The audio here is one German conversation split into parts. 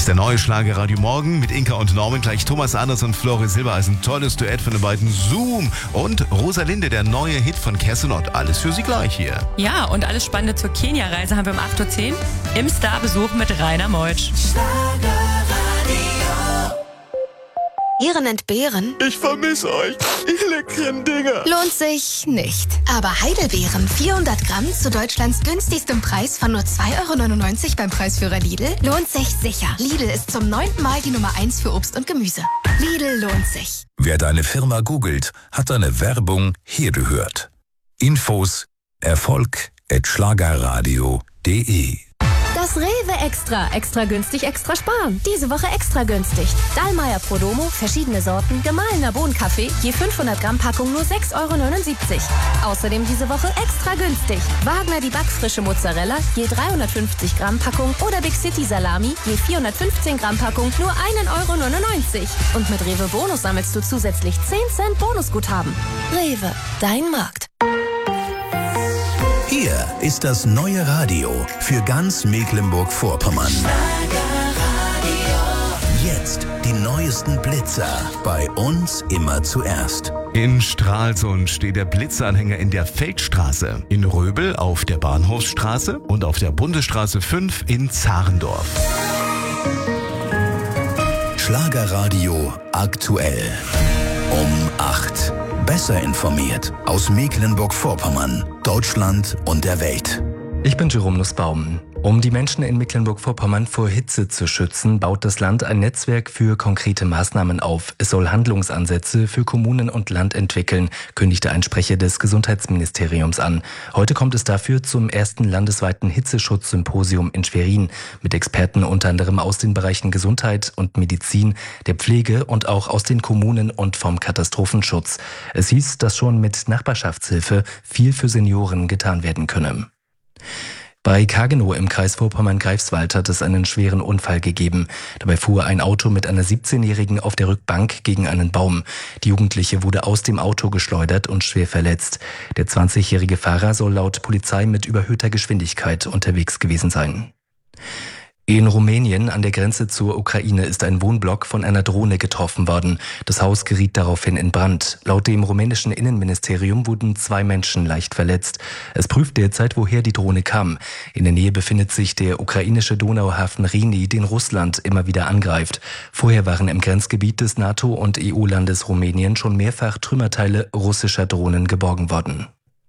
ist der neue Schlagerradio Morgen mit Inka und Norman. Gleich Thomas Anders und Flori Silbereisen. Tolles Duett von den beiden. Zoom. Und Rosalinde, der neue Hit von Kesselot. Alles für Sie gleich hier. Ja, und alles Spannende zur Kenia-Reise haben wir um 8.10 Uhr im Starbesuch mit Rainer Meutsch. Ehren entbehren? Ich vermisse euch, ihr leckeren Dinger. Lohnt sich nicht. Aber Heidelbeeren, 400 Gramm zu Deutschlands günstigstem Preis von nur 2,99 € beim Preisführer Lidl, lohnt sich sicher. Lidl ist zum 9. Mal die Nummer 1 für Obst und Gemüse. Lidl lohnt sich. Wer deine Firma googelt, hat deine Werbung hier gehört. Infos erfolg@schlagerradio.de. Das Rewe Extra. Extra günstig, extra sparen. Diese Woche extra günstig. Dallmayr Prodomo, verschiedene Sorten, gemahlener Bohnenkaffee, je 500 Gramm Packung nur 6,79 €. Außerdem diese Woche extra günstig. Wagner die backfrische Mozzarella, je 350 Gramm Packung oder Big City Salami, je 415 Gramm Packung nur 1,99 €. Und mit Rewe Bonus sammelst du zusätzlich 10 Cent Bonusguthaben. Rewe, dein Markt. Hier ist das neue Radio für ganz Mecklenburg-Vorpommern. Jetzt die neuesten Blitzer. Bei uns immer zuerst. In Stralsund steht der Blitzanhänger in der Feldstraße, in Röbel auf der Bahnhofsstraße und auf der Bundesstraße 5 in Zarendorf. Schlagerradio aktuell. Um 8. Besser informiert aus Mecklenburg-Vorpommern, Deutschland und der Welt. Ich bin Jerome Nussbaum. Um die Menschen in Mecklenburg-Vorpommern vor Hitze zu schützen, baut das Land ein Netzwerk für konkrete Maßnahmen auf. Es soll Handlungsansätze für Kommunen und Land entwickeln, kündigte ein Sprecher des Gesundheitsministeriums an. Heute kommt es dafür zum ersten landesweiten Hitzeschutzsymposium in Schwerin mit Experten unter anderem aus den Bereichen Gesundheit und Medizin, der Pflege und auch aus den Kommunen und vom Katastrophenschutz. Es hieß, dass schon mit Nachbarschaftshilfe viel für Senioren getan werden könne. Bei Kagenow im Kreis Vorpommern-Greifswald hat es einen schweren Unfall gegeben. Dabei fuhr ein Auto mit einer 17-Jährigen auf der Rückbank gegen einen Baum. Die Jugendliche wurde aus dem Auto geschleudert und schwer verletzt. Der 20-jährige Fahrer soll laut Polizei mit überhöhter Geschwindigkeit unterwegs gewesen sein. In Rumänien an der Grenze zur Ukraine ist ein Wohnblock von einer Drohne getroffen worden. Das Haus geriet daraufhin in Brand. Laut dem rumänischen Innenministerium wurden 2 Menschen leicht verletzt. Es prüft derzeit, woher die Drohne kam. In der Nähe befindet sich der ukrainische Donauhafen Reni, den Russland immer wieder angreift. Vorher waren im Grenzgebiet des NATO- und EU-Landes Rumänien schon mehrfach Trümmerteile russischer Drohnen geborgen worden.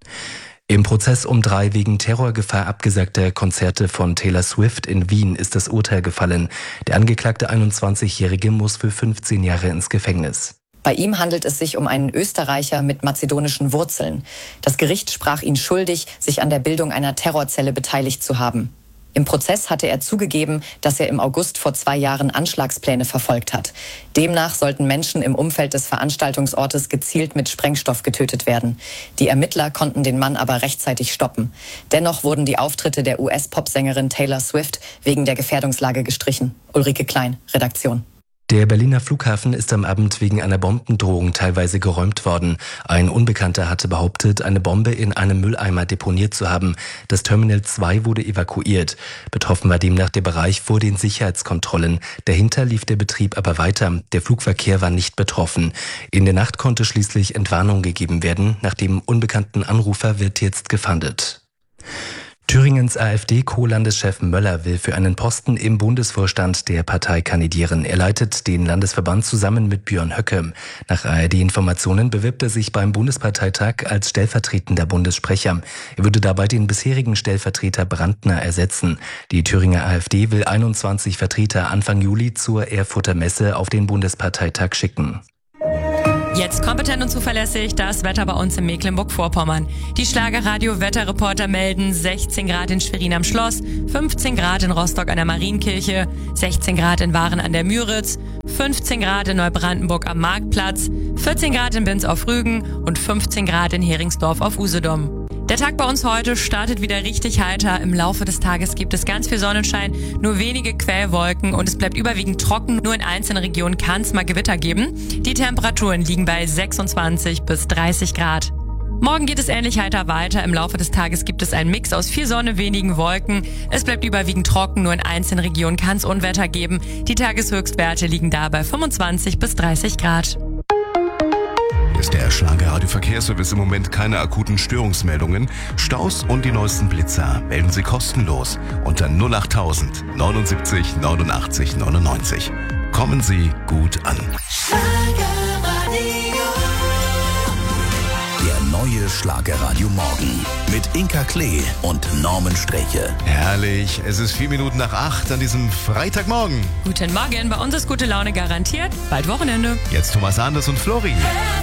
Im Prozess um 3 wegen Terrorgefahr abgesagter Konzerte von Taylor Swift in Wien ist das Urteil gefallen. Der angeklagte 21-Jährige muss für 15 Jahre ins Gefängnis. Bei ihm handelt es sich um einen Österreicher mit mazedonischen Wurzeln. Das Gericht sprach ihn schuldig, sich an der Bildung einer Terrorzelle beteiligt zu haben. Im Prozess hatte er zugegeben, dass er im August vor 2 Jahren Anschlagspläne verfolgt hat. Demnach sollten Menschen im Umfeld des Veranstaltungsortes gezielt mit Sprengstoff getötet werden. Die Ermittler konnten den Mann aber rechtzeitig stoppen. Dennoch wurden die Auftritte der US-Popsängerin Taylor Swift wegen der Gefährdungslage gestrichen. Ulrike Klein, Redaktion. Der Berliner Flughafen ist am Abend wegen einer Bombendrohung teilweise geräumt worden. Ein Unbekannter hatte behauptet, eine Bombe in einem Mülleimer deponiert zu haben. Das Terminal 2 wurde evakuiert. Betroffen war demnach der Bereich vor den Sicherheitskontrollen. Dahinter lief der Betrieb aber weiter. Der Flugverkehr war nicht betroffen. In der Nacht konnte schließlich Entwarnung gegeben werden. Nach dem unbekannten Anrufer wird jetzt gefahndet. Thüringens AfD-Co-Landeschef Möller will für einen Posten im Bundesvorstand der Partei kandidieren. Er leitet den Landesverband zusammen mit Björn Höcke. Nach ARD-Informationen bewirbt er sich beim Bundesparteitag als stellvertretender Bundessprecher. Er würde dabei den bisherigen Stellvertreter Brandner ersetzen. Die Thüringer AfD will 21 Vertreter Anfang Juli zur Erfurter Messe auf den Bundesparteitag schicken. Jetzt kompetent und zuverlässig das Wetter bei uns in Mecklenburg-Vorpommern. Die Schlagerradio-Wetterreporter melden 16 Grad in Schwerin am Schloss, 15 Grad in Rostock an der Marienkirche, 16 Grad in Waren an der Müritz, 15 Grad in Neubrandenburg am Marktplatz, 14 Grad in Binz auf Rügen und 15 Grad in Heringsdorf auf Usedom. Der Tag bei uns heute startet wieder richtig heiter. Im Laufe des Tages gibt es ganz viel Sonnenschein, nur wenige Quellwolken und es bleibt überwiegend trocken. Nur in einzelnen Regionen kann es mal Gewitter geben. Die Temperaturen liegen bei 26 bis 30 Grad. Morgen geht es ähnlich heiter weiter. Im Laufe des Tages gibt es einen Mix aus viel Sonne, wenigen Wolken. Es bleibt überwiegend trocken, nur in einzelnen Regionen kann es Unwetter geben. Die Tageshöchstwerte liegen da bei 25 bis 30 Grad. Hier ist der Schlager-Radio Verkehrsservice. Im Moment keine akuten Störungsmeldungen. Staus und die neuesten Blitzer melden Sie kostenlos unter 08000 79 89 99. Kommen Sie gut an. Der neue Schlagerradio Morgen mit Inka Klee und Norman Sträche. Herrlich, es ist 4 Minuten nach 8 an diesem Freitagmorgen. Guten Morgen, bei uns ist gute Laune garantiert. Bald Wochenende. Jetzt Thomas Anders und Flori.